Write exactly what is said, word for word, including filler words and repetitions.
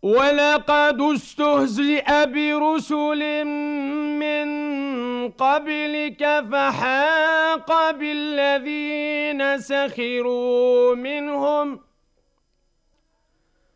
ولقد استهزئ برسل من قبلك فحاق بالذين سخروا منهم